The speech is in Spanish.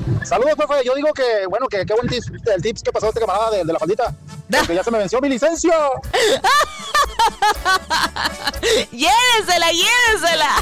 Saludos, profe. Yo digo que, bueno, que qué buen tips, el tips que pasó este camarada de la faldita. Porque ya se me venció mi licencia. Llévesela, llévesela.